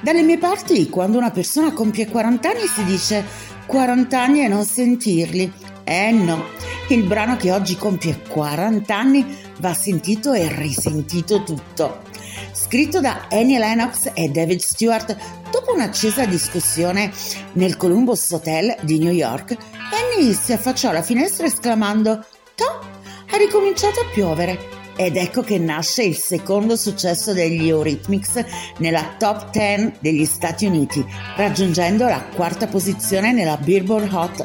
Dalle mie parti, quando una persona compie 40 anni si dice 40 anni e non sentirli. No, il brano che oggi compie 40 anni va sentito e risentito tutto. Scritto da Annie Lennox e David Stewart, dopo un'accesa discussione nel Columbus Hotel di New York, Annie si affacciò alla finestra esclamando «Toh, ha ricominciato a piovere». Ed ecco che nasce il secondo successo degli Eurythmics nella top 10 degli Stati Uniti, raggiungendo la quarta posizione nella Billboard Hot